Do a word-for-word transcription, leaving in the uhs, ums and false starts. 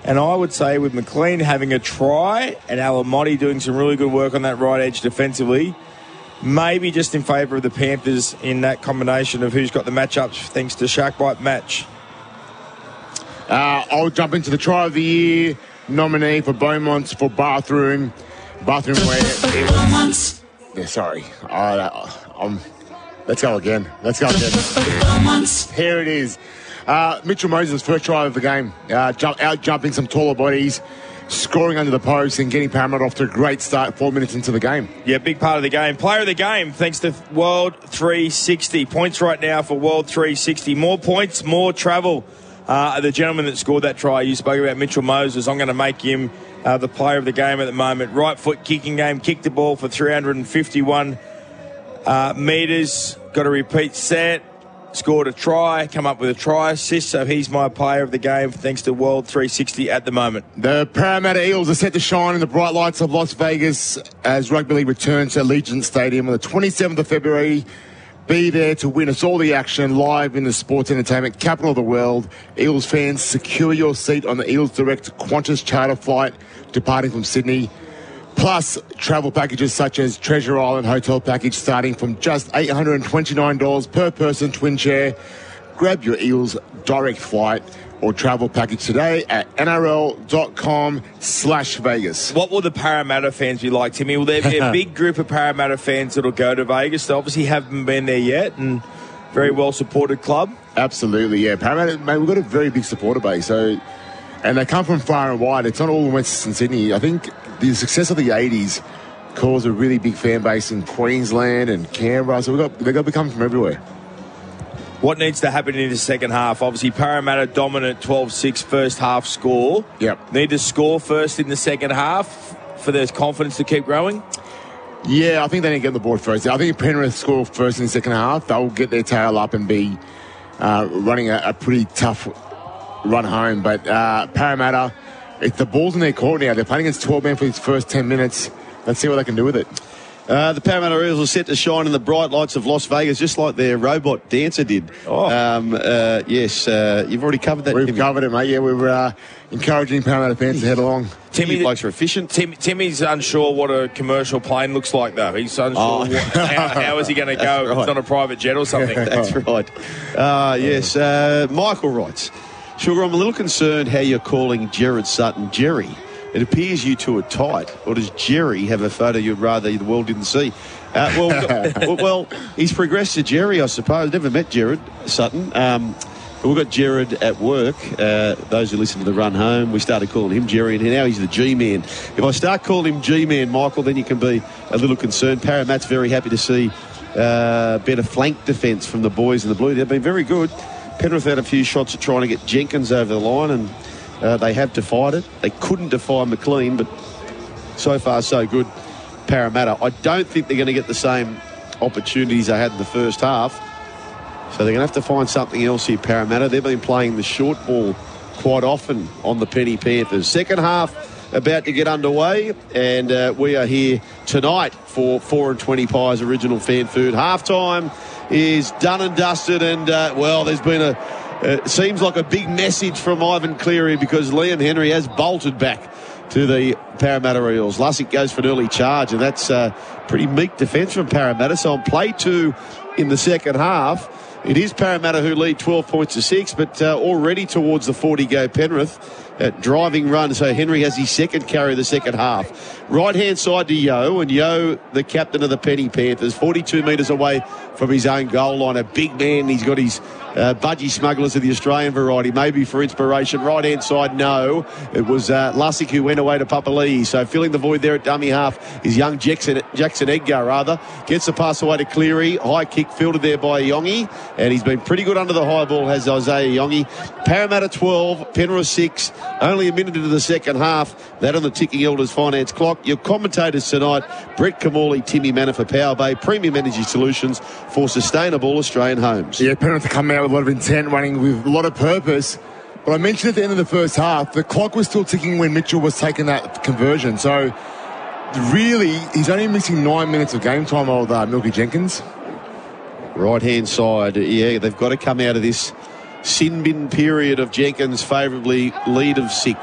And I would say with McLean having a try and Alamotti doing some really good work on that right edge defensively, maybe just in favour of the Panthers in that combination of who's got the matchups thanks to Shark Bite match. Uh, I'll jump into the try of the year nominee for Beaumont for bathroom. Bathroom where it was... Yeah, sorry. Uh, um, let's go again. Let's go again. Here it is. Uh, Mitchell Moses' first try of the game. Uh, jump, out jumping some taller bodies, scoring under the post and getting Parramatta off to a great start four minutes into the game. Yeah, big part of the game. Player of the game, thanks to World three sixty. Points right now for World three sixty. More points, more travel. Uh, the gentleman that scored that try, you spoke about Mitchell Moses. I'm going to make him uh, the player of the game at the moment. Right foot kicking game, kicked the ball for three hundred fifty-one uh, metres. Got a repeat set. Scored a try, come up with a try assist, so he's my player of the game thanks to World three sixty at the moment. The Parramatta Eels are set to shine in the bright lights of Las Vegas as Rugby League returns to Allegiant Stadium on the twenty-seventh of February. Be there to witness all the action live in the sports entertainment capital of the world. Eels fans, secure your seat on the Eels Direct Qantas charter flight departing from Sydney. Plus, travel packages such as Treasure Island Hotel package starting from just eight hundred twenty-nine dollars per person, twin chair. Grab your Eels direct flight or travel package today at N R L dot com slash Vegas. What will the Parramatta fans be like, Timmy? Will there be a big group of Parramatta fans that will go to Vegas? They obviously haven't been there yet, and very well-supported club. Absolutely, yeah. Parramatta, mate, we've got a very big supporter base, so... And they come from far and wide. It's not all in Western Sydney. I think the success of the eighties caused a really big fan base in Queensland and Canberra. So we've got, they've got to come from everywhere. What needs to happen in the second half? Obviously, Parramatta dominant twelve six first half score. Yep. Need to score first in the second half for their confidence to keep growing? Yeah, I think they need to get on the board first. I think if Penrith score first in the second half, they'll get their tail up and be uh, running a, a pretty tough run home. But uh, Parramatta, if the ball's in their court now, they're playing against twelve men for these first ten minutes. Let's see what they can do with it. Uh, the Parramatta Eels are set to shine in the bright lights of Las Vegas, just like their robot dancer did. Oh. Um, uh, yes, uh, you've already covered that. We've Timmy. covered it, mate. Yeah, we were uh, encouraging Parramatta fans to head along. Timmy, blokes are efficient. Tim, Timmy's unsure what a commercial plane looks like, though. He's unsure Oh. what, how, how is he going to go. right. It's not a private jet or something. That's right. Uh, yes, uh, Michael writes, Sugar, I'm a little concerned how you're calling Jared Sutton Jerry. It appears you two are tight. Or does Jerry have a photo you'd rather the world didn't see? Uh, well, well, he's progressed to Jerry, I suppose. Never met Jared Sutton. Um, but we've got Jared at work. Uh, those who listen to the run home, we started calling him Jerry, and now he's the G-Man. If I start calling him G-Man, Michael, then you can be a little concerned. Parramatt's very happy to see uh, better flank defence from the boys in the blue. They've been very good. Penrith had a few shots at trying to get Jenkins over the line, and uh, they have defied it. They couldn't defy McLean, but so far so good. Parramatta, I don't think they're going to get the same opportunities they had in the first half, so they're going to have to find something else here, Parramatta. They've been playing the short ball quite often on the Penny Panthers. Second half about to get underway, and uh, we are here tonight for four and twenty Pies Original Fan Food. Halftime is done and dusted, and uh, well, there's been a uh, seems like a big message from Ivan Cleary, because Liam Henry has bolted back to the Parramatta Eels. Lussick goes for an early charge, and that's uh, pretty meek defence from Parramatta. So on play two in the second half, it is Parramatta who lead twelve points to six, but uh, already towards the forty go Penrith. Uh, driving run, so Henry has his second carry of the second half. Right-hand side to Yo, and Yo, the captain of the Penny Panthers, forty-two metres away from his own goal line. A big man. He's got his uh, budgie smugglers of the Australian variety, maybe for inspiration. Right-hand side, no. It was uh, Lussick who went away to Papali'i. So filling the void there at dummy half is young Jackson, Jackson Edgar, rather. Gets the pass away to Cleary. High kick fielded there by Yongi, and he's been pretty good under the high ball, has Isaiah Yongi. Parramatta twelve, Penrith six. Only a minute into the second half. That on the ticking Elders Finance clock. Your commentators tonight, Brett Kamali, Timmy Manor for Power Bay, Premium Energy Solutions for sustainable Australian homes. Yeah, Penrith come out with a lot of intent, running with a lot of purpose. But I mentioned at the end of the first half, the clock was still ticking when Mitchell was taking that conversion. So really, he's only missing nine minutes of game time, old uh, Milky Jenkins. Right-hand side, yeah, they've got to come out of this sin bin period of Jenkins' favourably lead of six.